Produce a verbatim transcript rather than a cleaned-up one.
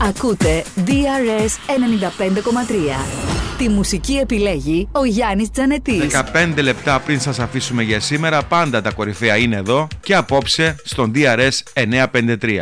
Ακούτε ντι αρ ες ενενήντα πέντε κόμμα τρία. Τη μουσική επιλέγει ο Γιάννης Τζανετής. δεκαπέντε λεπτά πριν σας αφήσουμε για σήμερα, πάντα τα κορυφαία είναι εδώ και απόψε στον ντι αρ ες εννιακόσια πενήντα τρία.